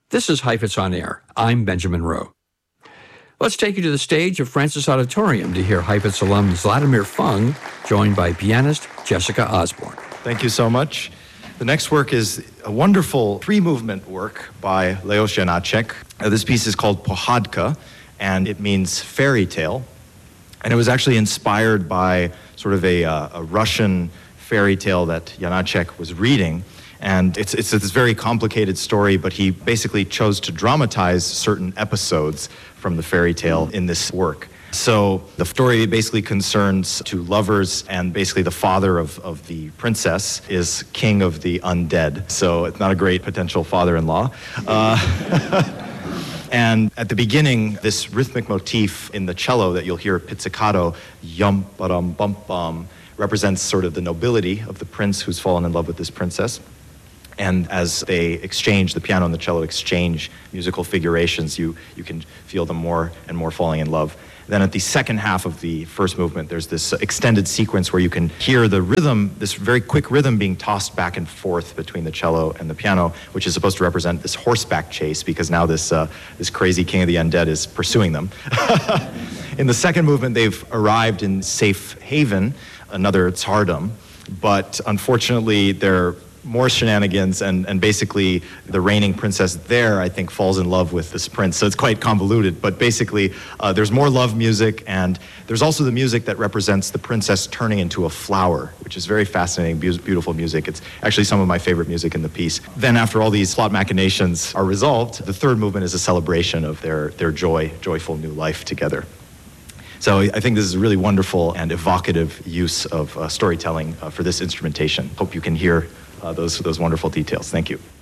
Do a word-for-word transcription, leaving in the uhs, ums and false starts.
This is Heifetz on Air. I'm Benjamin Rowe. Let's take you to the stage of Francis Auditorium to hear Heifetz alum Vladimir Fung, joined by pianist Jessica Osborne. Thank you so much. The next work is a wonderful three-movement work by Leos Janáček. Uh, this piece is called Pohádka, and it means fairy tale. And it was actually inspired by sort of a, uh, a Russian fairy tale that Janáček was reading. And it's, it's this very complicated story, but he basically chose to dramatize certain episodes from the fairy tale in this work. So the story basically concerns two lovers, and basically the father of, of the princess is king of the undead. So it's not a great potential father-in-law. Uh, and at the beginning, this rhythmic motif in the cello that you'll hear, pizzicato, yum ba dum bum bum, represents sort of the nobility of the prince who's fallen in love with this princess. And as they exchange, the piano and the cello exchange musical figurations, you, you can feel them more and more falling in love. Then at the second half of the first movement, there's this extended sequence where you can hear the rhythm, this very quick rhythm being tossed back and forth between the cello and the piano, which is supposed to represent this horseback chase, because now this, uh, this crazy king of the undead is pursuing them. In the second movement, they've arrived in safe haven, another tsardom, but unfortunately, they're more shenanigans, and, and basically the reigning princess there, I think, falls in love with this prince. So it's quite convoluted, but basically uh, there's more love music, and there's also the music that represents the princess turning into a flower, which is very fascinating, be- beautiful music. It's actually some of my favorite music in the piece. Then after all these plot machinations are resolved, the third movement is a celebration of their, their joy, joyful new life together. So I think this is a really wonderful and evocative use of uh, storytelling uh, for this instrumentation. Hope you can hear Uh, those, those wonderful details. Thank you.